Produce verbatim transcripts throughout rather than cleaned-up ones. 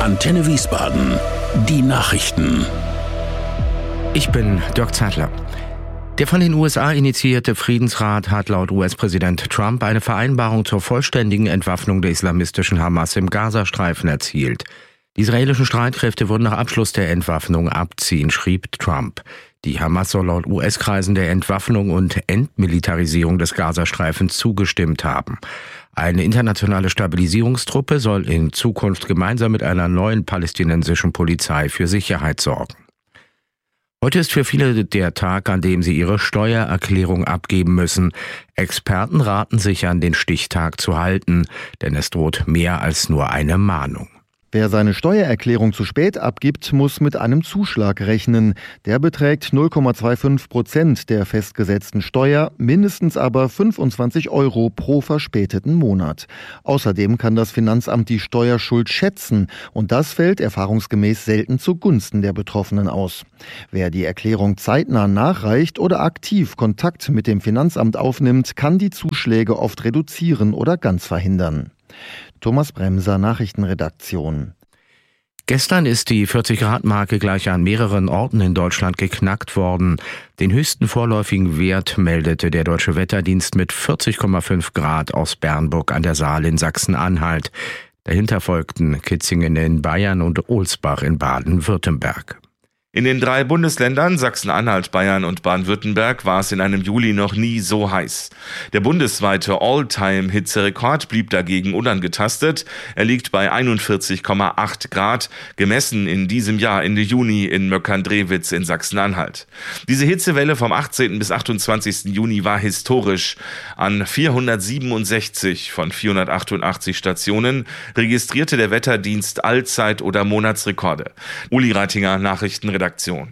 Antenne Wiesbaden. Die Nachrichten. Ich bin Dirk Zeitler. Der von den U S A initiierte Friedensrat hat laut U S-Präsident Trump eine Vereinbarung zur vollständigen Entwaffnung der islamistischen Hamas im Gazastreifen erzielt. Die israelischen Streitkräfte würden nach Abschluss der Entwaffnung abziehen, schrieb Trump. Die Hamas soll laut U S-Kreisen der Entwaffnung und Entmilitarisierung des Gazastreifens zugestimmt haben. Eine internationale Stabilisierungstruppe soll in Zukunft gemeinsam mit einer neuen palästinensischen Polizei für Sicherheit sorgen. Heute ist für viele der Tag, an dem sie ihre Steuererklärung abgeben müssen. Experten raten sich an, den Stichtag zu halten, denn es droht mehr als nur eine Mahnung. Wer seine Steuererklärung zu spät abgibt, muss mit einem Zuschlag rechnen. Der beträgt null Komma fünfundzwanzig Prozent der festgesetzten Steuer, mindestens aber fünfundzwanzig Euro pro verspäteten Monat. Außerdem kann das Finanzamt die Steuerschuld schätzen und das fällt erfahrungsgemäß selten zugunsten der Betroffenen aus. Wer die Erklärung zeitnah nachreicht oder aktiv Kontakt mit dem Finanzamt aufnimmt, kann die Zuschläge oft reduzieren oder ganz verhindern. Thomas Bremser, Nachrichtenredaktion. Gestern ist die vierzig-Grad-Marke gleich an mehreren Orten in Deutschland geknackt worden. Den höchsten vorläufigen Wert meldete der Deutsche Wetterdienst mit vierzig Komma fünf Grad aus Bernburg an der Saale in Sachsen-Anhalt. Dahinter folgten Kitzingen in Bayern und Ohlsbach in Baden-Württemberg. In den drei Bundesländern Sachsen-Anhalt, Bayern und Baden-Württemberg war es in einem Juli noch nie so heiß. Der bundesweite All-Time-Hitzerekord blieb dagegen unangetastet. Er liegt bei einundvierzig Komma acht Grad, gemessen in diesem Jahr Ende Juni in Möckern-Drewitz in Sachsen-Anhalt. Diese Hitzewelle vom achtzehnten bis achtundzwanzigsten Juni war historisch. An vierhundertsiebenundsechzig von vierhundertachtundachtzig Stationen registrierte der Wetterdienst Allzeit- oder Monatsrekorde. Uli Reitinger, Nachrichtenredaktion.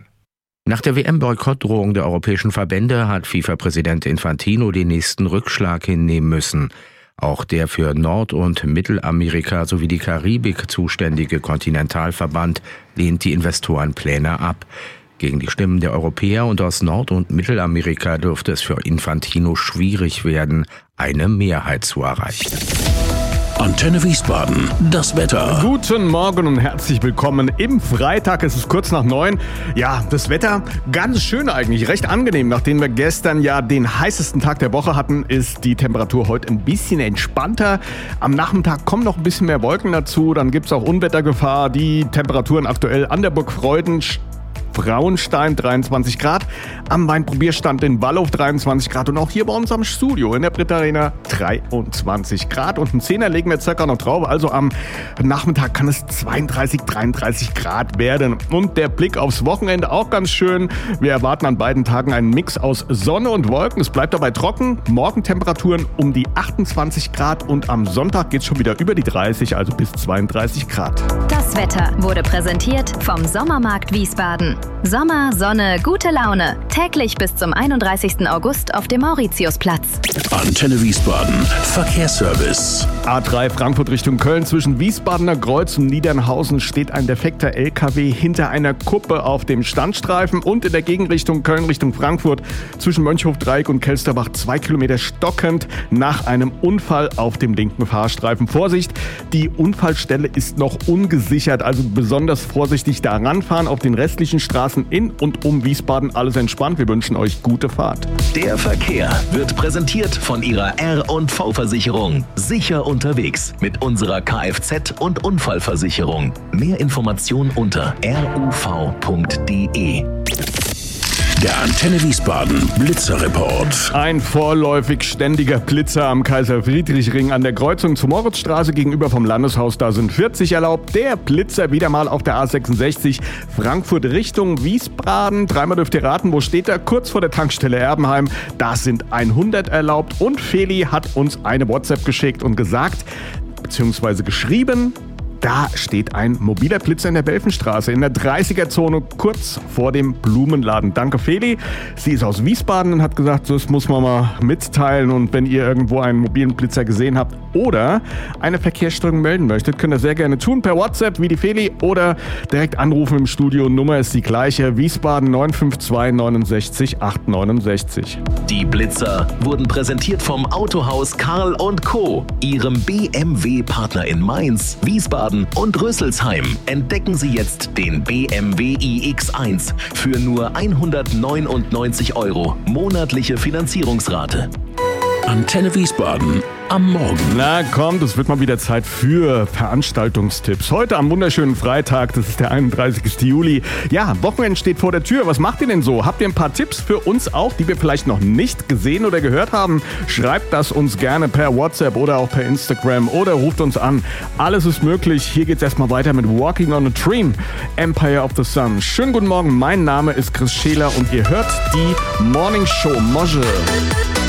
Nach der W M-Boykottdrohung der europäischen Verbände hat FIFA-Präsident Infantino den nächsten Rückschlag hinnehmen müssen. Auch der für Nord- und Mittelamerika sowie die Karibik zuständige Kontinentalverband lehnt die Investorenpläne ab. Gegen die Stimmen der Europäer und aus Nord- und Mittelamerika dürfte es für Infantino schwierig werden, eine Mehrheit zu erreichen. Antenne Wiesbaden, das Wetter. Guten Morgen und herzlich willkommen im Freitag. Es ist kurz nach neun. Ja, das Wetter ganz schön eigentlich, recht angenehm. Nachdem wir gestern ja den heißesten Tag der Woche hatten, ist die Temperatur heute ein bisschen entspannter. Am Nachmittag kommen noch ein bisschen mehr Wolken dazu. Dann gibt es auch Unwettergefahr. Die Temperaturen aktuell an der Burg Freuden, Frauenstein dreiundzwanzig Grad, am Weinprobierstand in Wallow dreiundzwanzig Grad und auch hier bei uns am Studio in der Brit Arena dreiundzwanzig Grad und einen Zehner legen wir circa noch drauf, also am Nachmittag kann es zweiunddreißig, dreiunddreißig Grad werden und der Blick aufs Wochenende auch ganz schön. Wir erwarten an beiden Tagen einen Mix aus Sonne und Wolken, es bleibt dabei trocken, morgen Temperaturen um die achtundzwanzig Grad und am Sonntag geht es schon wieder über die dreißig, also bis zweiunddreißig Grad. Das Wetter wurde präsentiert vom Sommermarkt Wiesbaden. Sommer, Sonne, gute Laune. Täglich bis zum einunddreißigsten August auf dem Mauritiusplatz. Antenne Wiesbaden, Verkehrsservice. A drei Frankfurt Richtung Köln. Zwischen Wiesbadener Kreuz und Niedernhausen steht ein defekter L K W hinter einer Kuppe auf dem Standstreifen und in der Gegenrichtung Köln Richtung Frankfurt zwischen Mönchhof-Dreieck und Kelsterbach zwei Kilometer stockend nach einem Unfall auf dem linken Fahrstreifen. Vorsicht, die Unfallstelle ist noch ungesichert, also besonders vorsichtig da ranfahren. Auf den restlichen Straßen in und um Wiesbaden alles entspannt. Wir wünschen euch gute Fahrt. Der Verkehr wird präsentiert von Ihrer R und V-Versicherung. Sicher unterwegs mit unserer Kfz- und Unfallversicherung. Mehr Informationen unter r u v punkt d e. Der Antenne Wiesbaden Blitzerreport. Ein vorläufig ständiger Blitzer am Kaiser-Friedrich-Ring an der Kreuzung zur Moritzstraße gegenüber vom Landeshaus. Da sind vierzig erlaubt. Der Blitzer wieder mal auf der A sechsundsechzig Frankfurt Richtung Wiesbaden. Dreimal dürft ihr raten, wo steht er? Kurz vor der Tankstelle Erbenheim. Da sind hundert erlaubt. Und Feli hat uns eine WhatsApp geschickt und gesagt, beziehungsweise geschrieben, da steht ein mobiler Blitzer in der Belfenstraße in der dreißiger-Zone kurz vor dem Blumenladen. Danke Feli. Sie ist aus Wiesbaden und hat gesagt, das muss man mal mitteilen. Und wenn ihr irgendwo einen mobilen Blitzer gesehen habt oder eine Verkehrsstörung melden möchtet, könnt ihr sehr gerne tun per WhatsApp wie die Feli oder direkt anrufen im Studio. Nummer ist die gleiche. Wiesbaden neun fünf zwei neunundsechzig acht neunundsechzig. Die Blitzer wurden präsentiert vom Autohaus Karl und Co., ihrem B M W-Partner in Mainz, Wiesbaden Wiesbaden und Rüsselsheim. Entdecken Sie jetzt den B M W i X eins für nur hundertneunundneunzig Euro. Monatliche Finanzierungsrate. Antenne Wiesbaden am Morgen. Na kommt, es wird mal wieder Zeit für Veranstaltungstipps. Heute am wunderschönen Freitag, das ist der einunddreißigste Juli. Ja, Wochenende steht vor der Tür. Was macht ihr denn so? Habt ihr ein paar Tipps für uns auch, die wir vielleicht noch nicht gesehen oder gehört haben? Schreibt das uns gerne per WhatsApp oder auch per Instagram oder ruft uns an. Alles ist möglich. Hier geht's erstmal weiter mit Walking on a Dream, Empire of the Sun. Schönen guten Morgen, mein Name ist Chris Scheler und ihr hört die Morning Show Mosche.